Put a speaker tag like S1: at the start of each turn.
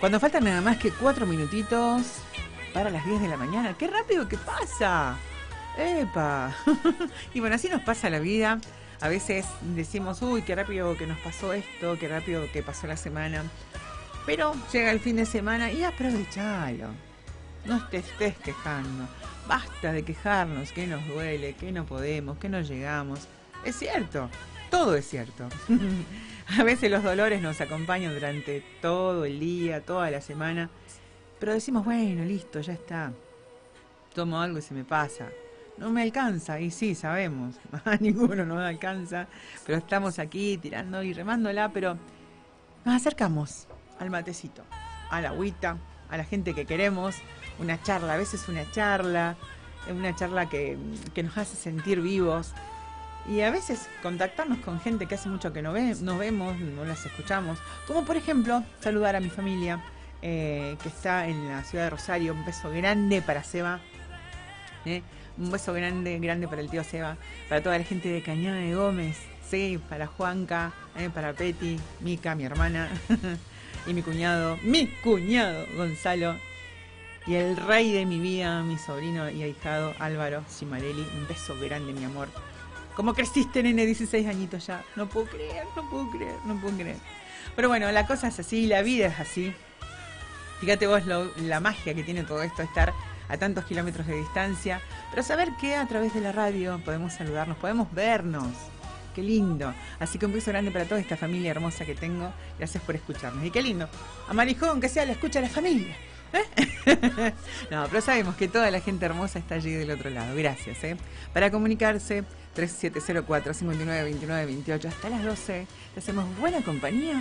S1: Cuando faltan nada más que 4 minutitos para las 10 de la mañana. ¡Qué rápido que pasa! ¡Epa! Y bueno, así nos pasa la vida. A veces decimos, uy, qué rápido que nos pasó esto, qué rápido que pasó la semana. Pero llega el fin de semana y aprovechalo. No te estés quejando. Basta de quejarnos, que nos duele, que no podemos, que no llegamos. Es cierto, todo es cierto. A veces los dolores nos acompañan durante todo el día, toda la semana. Pero decimos, bueno, listo, ya está. Tomo algo y se me pasa. No me alcanza, y sí, sabemos, a ninguno nos alcanza, pero estamos aquí tirando y remándola, pero nos acercamos al matecito, a la agüita, a la gente que queremos, una charla, a veces una charla que nos hace sentir vivos, y a veces contactarnos con gente que hace mucho que no nos vemos, no las escuchamos, como por ejemplo saludar a mi familia que está en la ciudad de Rosario. Un beso grande para Seba. Un beso grande, grande para el tío Seba, para toda la gente de Cañada de Gómez, sí, para Juanca, para Peti, Mica, mi hermana, y mi cuñado Gonzalo, y el rey de mi vida, mi sobrino y ahijado Álvaro Cimarelli. Un beso grande, mi amor. ¿Cómo creciste, nene? 16 añitos ya. No puedo creer. Pero bueno, la cosa es así, la vida es así. Fíjate vos la magia que tiene todo esto, estar a tantos kilómetros de distancia, pero saber que a través de la radio podemos saludarnos, podemos vernos. Qué lindo. Así que un beso grande para toda esta familia hermosa que tengo. Gracias por escucharnos. Y qué lindo. A Marijón, que sea la escucha de la familia. No, pero sabemos que toda la gente hermosa está allí del otro lado. Gracias. Para comunicarse, 3704-592928 hasta las 12. Te hacemos buena compañía.